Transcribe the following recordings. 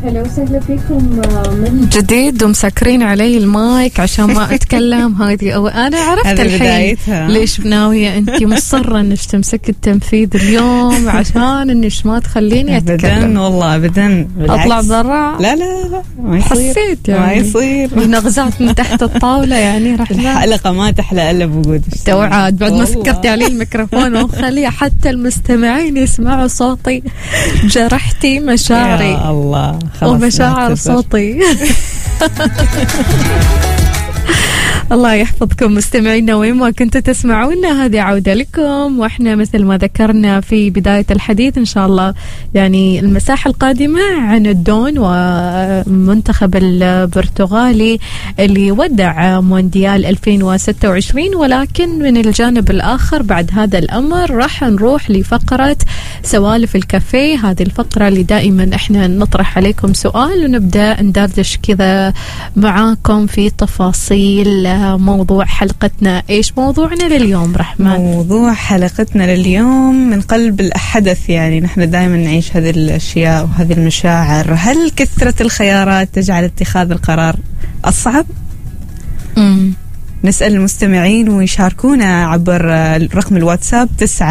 هلا وسهلا فيكم من جديد، ومسكرين علي المايك عشان ما أتكلم. هذه أو أنا عرفت الحين ليش ناوية أنتي مصرة إنك تمسك التنفيذ اليوم عشان إنش ما تخليني أتكلم. أبدا والله أبدا، أطلع برا. لا لا لا ما يصير، حسيت يعني ما يصير نغزات من تحت الطاولة يعني راح الحلقة ما تحلى إلا بوجود توعد. بعد ما سكرتي علي الميكروفون وخليه حتى المستمعين يسمعوا صوتي، جرحتي مشاعري يا الله ومشاعر صوتي. الله يحفظكم مستمعينا وين ما كنتوا تسمعونا. هذه عودة لكم، واحنا مثل ما ذكرنا في بداية الحديث ان شاء الله يعني المساحة القادمة عن الدون ومنتخب البرتغالي اللي ودع مونديال 2026. ولكن من الجانب الآخر بعد هذا الأمر راح نروح لفقرة سوالف الكافيه. هذه الفقرة اللي دائما احنا نطرح عليكم سؤال ونبدأ ندردش كذا معاكم في تفاصيل موضوع حلقتنا. ايش موضوعنا لليوم رحمن؟ موضوع حلقتنا لليوم من قلب الحدث، يعني نحن دائما نعيش هذه الأشياء وهذه المشاعر. هل كثرة الخيارات تجعل اتخاذ القرار أصعب؟ نسأل المستمعين ويشاركونا عبر رقم الواتساب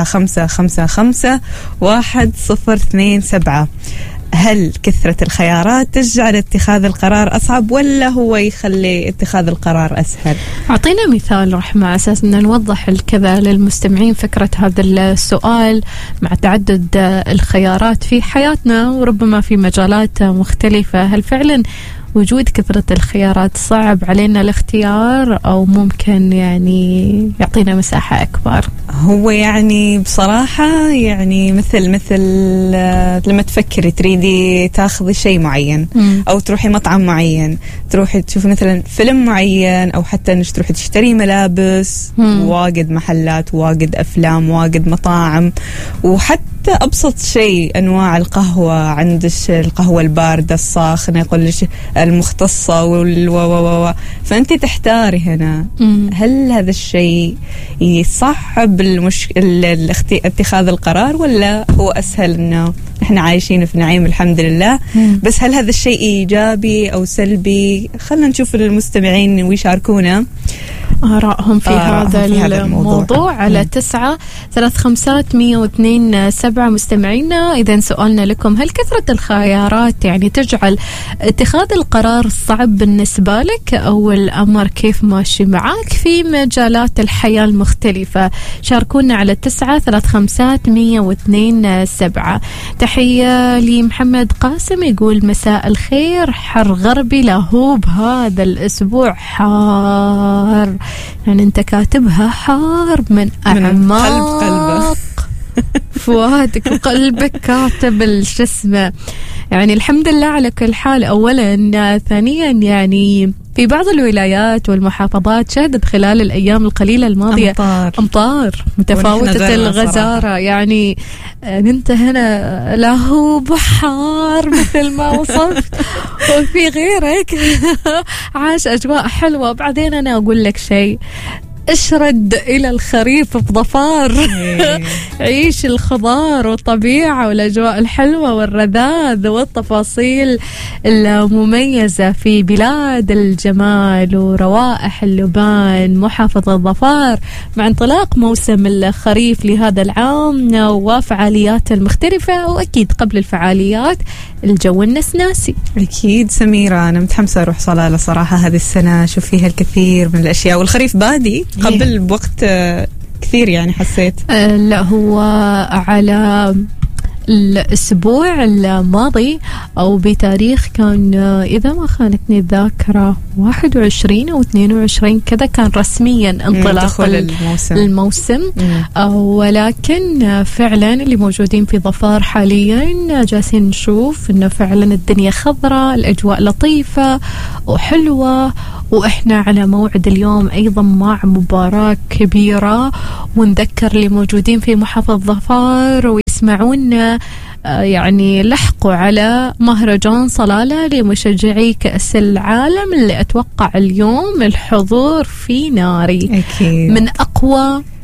95551027. هل كثرة الخيارات تجعل اتخاذ القرار أصعب ولا هو يخلي اتخاذ القرار أسهل؟ أعطينا مثال رحمة على أساس أن نوضح الكذا للمستمعين فكرة هذا السؤال. مع تعدد الخيارات في حياتنا وربما في مجالات مختلفة، هل فعلا وجود كثرة الخيارات صعب علينا الاختيار أو ممكن يعني يعطينا مساحة أكبر؟ هو يعني بصراحة يعني مثل لما تفكري تريدي تاخذي شيء معين أو تروحي مطعم معين، تروحي تشوفي مثلا فيلم معين، أو حتى إنك تروحي تشتري ملابس، واجد محلات، واجد أفلام، واجد مطاعم، وحتى أبسط شيء أنواع القهوة. عندك القهوة الباردة الساخنة، يقول لك المختصة فأنت تحتاري هنا. هل هذا الشيء يصعب اتخاذ القرار ولا هو أسهل؟ إنه إحنا عايشين في نعيم الحمد لله. بس هل هذا الشيء إيجابي أو سلبي؟ خلنا نشوف المستمعين ويشاركونا آرائهم في هذا الموضوع على 935127 مستمعينا. إذن سؤالنا لكم، هل كثرة الخيارات يعني تجعل اتخاذ القرار صعب بالنسبة لك أو الأمر كيف ماشي معك في مجالات الحياة المختلفة؟ شاركونا على 935127. تحية لمحمد قاسم يقول مساء الخير، حر غربي لهوب هذا الأسبوع حار. يعني انت كاتبها حار من أعماق قلبك فؤادك وقلبك، كاتب الجسم. يعني الحمد لله على كل حال أولا. ثانيا يعني في بعض الولايات والمحافظات شهدت خلال الأيام القليلة الماضية أمطار متفاوتة الغزارة. يعني أنت هنا له بحار مثل ما وصفت، وفي غيرك عاش أجواء حلوة. بعدين أنا أقول لك شيء، اشرد إلى الخريف بظفار. عيش الخضار والطبيعة والأجواء الحلوة والرذاذ والتفاصيل المميزة في بلاد الجمال وروائح اللبان محافظة ظفار. مع انطلاق موسم الخريف لهذا العام وفعاليات المختلفة، وأكيد قبل الفعاليات الجو النسناسي. أكيد سميرة، أنا متحمسة أروح صلالة صراحة هذه السنة، أشوف فيها الكثير من الأشياء، والخريف بادي قبل بوقت كثير يعني حسيت. لا هو على الأسبوع الماضي أو بتاريخ كان إذا ما خانتني الذاكرة 21 أو 22 كذا كان رسميا انطلاق الموسم. ولكن فعلا اللي موجودين في ظفار حاليا جالسين نشوف إنه فعلا الدنيا خضراء، الأجواء لطيفة وحلوة، وإحنا على موعد اليوم أيضا مع مباراة كبيرة. ونذكر اللي موجودين في محافظة ظفار ويسمعونا يعني لحقوا على مهرجان صلالة لمشجعي كأس العالم اللي أتوقع اليوم الحضور فيه ناري. أكيد. من أقوى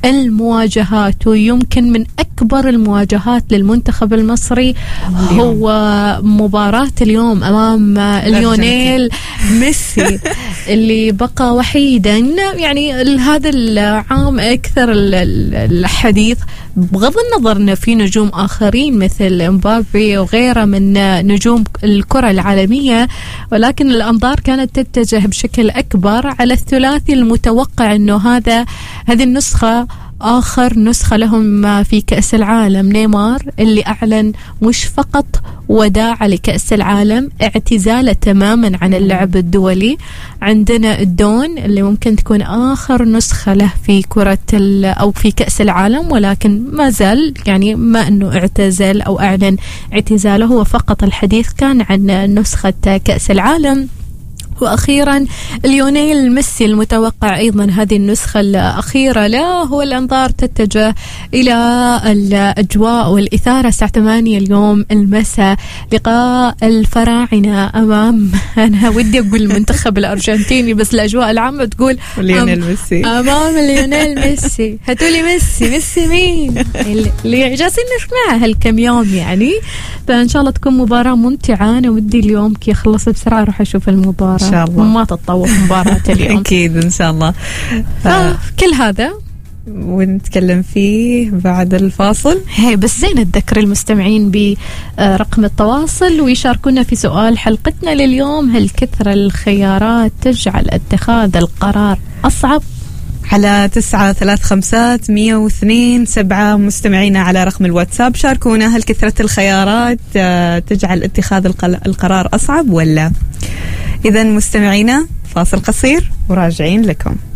المواجهات، ويمكن من أكبر المواجهات للمنتخب المصري هو مباراة اليوم أمام ليونيل ميسي اللي بقى وحيدا يعني هذا العام أكثر الحديث، بغض النظر أن في نجوم آخرين مثل مبابي وغيره من نجوم الكرة العالمية، ولكن الأنظار كانت تتجه بشكل أكبر على الثلاثي المتوقع أنه هذه النسخة آخر نسخة لهم في كأس العالم. نيمار اللي أعلن مش فقط وداع لكأس العالم، اعتزاله تماما عن اللعب الدولي. عندنا الدون اللي ممكن تكون آخر نسخة له في كرة أو في كأس العالم، ولكن ما زال يعني ما أنه اعتزل أو أعلن اعتزاله، هو فقط الحديث كان عن نسخة كأس العالم. وأخيرا ليونيل ميسي المتوقع أيضا هذه النسخة الأخيرة لا، هو الأنظار تتجه إلى الأجواء والإثارة الساعة 8 اليوم المساء، لقاء الفراعنة أمام أنا ودي أقول المنتخب الأرجنتيني بس الأجواء العامة تقول ليونيل ميسي، أمام ليونيل ميسي. هاتولي ميسي مين اللي جالسين نسمعها هالكم يوم يعني. فإن شاء الله تكون مباراة ممتعة. أنا ودي اليوم كي يخلص بسرعة أروح أشوف المباراة إن شاء الله، ما تتطور مباراة اليوم. أكيد إن شاء الله. كل هذا ونتكلم فيه بعد الفاصل. بس زين نذكر المستمعين برقم التواصل ويشاركونا في سؤال حلقتنا لليوم: هل كثر الخيارات تجعل اتخاذ القرار أصعب؟ على 935102 مستمعينا على رقم الواتساب شاركونا، هل كثرة الخيارات تجعل اتخاذ القرار أصعب ولا؟ إذن مستمعينا فاصل قصير وراجعين لكم.